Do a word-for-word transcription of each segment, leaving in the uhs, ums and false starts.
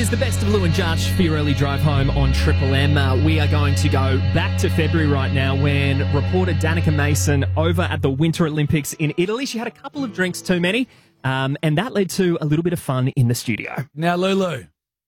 is the best of Lou and Judge for your early drive home on Triple M. Uh, we are going to go back to February right now when reporter Danica Mason over at the Winter Olympics in Italy. She had a couple of drinks too many, um, and that led to a little bit of fun in the studio. Now, Lulu,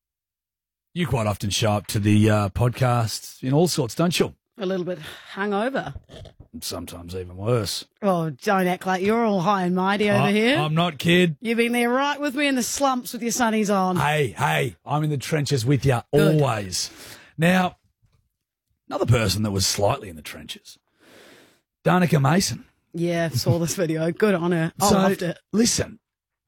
you quite often show up to the uh, podcasts in all sorts, don't you? A little bit hungover. Sometimes even worse. Oh, don't act like you're all high and mighty over I, here. I'm not, kid. You've been there right with me in the slumps with your sunnies on. Hey, hey, I'm in the trenches with you Good. always. Now, another person that was slightly in the trenches, Danica Mason. Yeah, saw this video. Good on her. I so, loved it. Listen,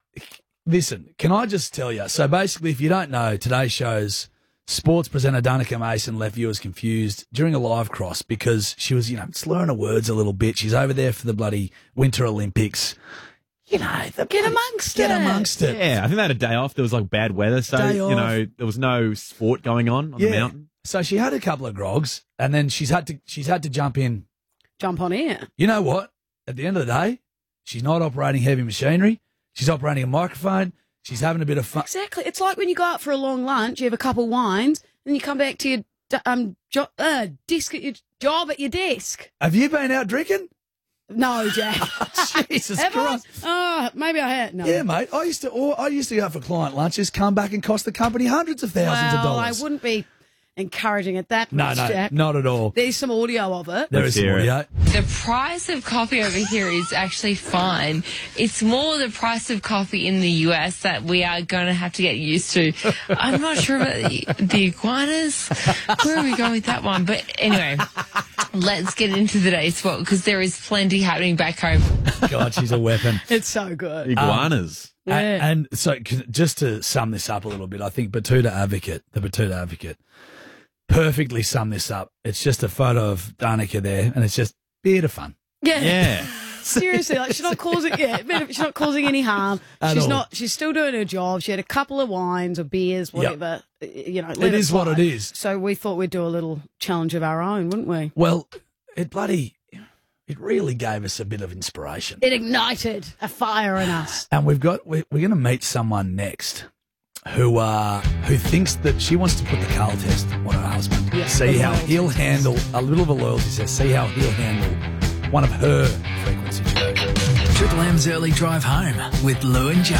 listen, can I just tell you? So basically, if you don't know, today's show's sports presenter Danica Mason left viewers confused during a live cross because she was, you know, slurring her words a little bit. She's over there for the bloody Winter Olympics. You know, the Get amongst get it. amongst it. Yeah, I think they had a day off. There was like bad weather, so Day you off. know there was no sport going on on Yeah. the mountain. So she had a couple of grogs, and then she's had to she's had to jump in. Jump on air. You know what? At the end of the day, she's not operating heavy machinery. She's operating a microphone. She's having a bit of fun. Exactly. It's like when you go out for a long lunch, you have a couple wines, and you come back to your d- um jo- uh, desk at your job at your desk. Have you been out drinking? No, Jack. Jesus Have I? Christ. Oh, maybe I had. No. Yeah, mate. I used to or I used to go out for client lunches, come back and cost the company hundreds of thousands well, of dollars. I wouldn't be encouraging it that No, much, no, Jack. not at all. There's some audio of it. There Let's is some hear it. audio. The price of coffee over here is actually fine. It's more the price of coffee in the U S that we are going to have to get used to. I'm not sure about the, the iguanas. Where are we going with that one? But anyway, let's get into the day's sport because there is plenty happening back home. God, she's a weapon. It's so good. Iguanas. A- Yeah. And, so, c- just to sum this up a little bit, I think Batuta Advocate, the Batuta Advocate, perfectly summed this up. It's just a photo of Danica there, and it's just bit of fun. Yeah. Yeah. Seriously, like she's not causing yeah, but she's not causing any harm. At she's all. not. She's still doing her job. She had a couple of wines or beers, whatever. You know, let It is what slide. it is. So we thought we'd do a little challenge of our own, wouldn't we? Well, it bloody, it really gave us a bit of inspiration. It ignited a fire in us. And we've got, we're, we're going to meet someone next who uh, who thinks that she wants to put the Carl test on her husband. Yeah, see the how loyalty he'll test. handle, a little of a loyalty test, see how he'll handle one of her frequency shows. Triple M's Early Drive Home with Lou and Judge.